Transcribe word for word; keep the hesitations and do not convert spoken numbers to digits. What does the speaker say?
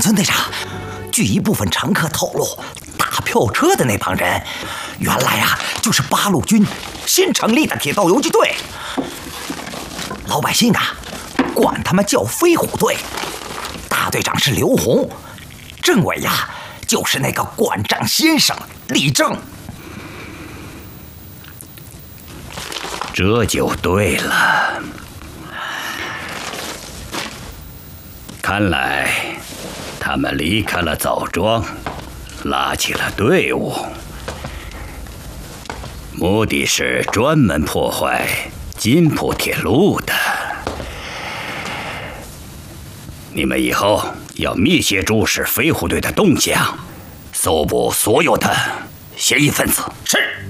村队长，据一部分乘客透露，大票车的那帮人，原来啊就是八路军新成立的铁道游击队。老百姓啊，管他们叫飞虎队。大队长是刘洪，政委呀就是那个管账先生李正。 这就对了。看来他们离开了枣庄，拉起了队伍，目的是专门破坏津浦铁路的。你们以后要密切注视飞虎队的动向，搜捕所有的嫌疑分子。 是。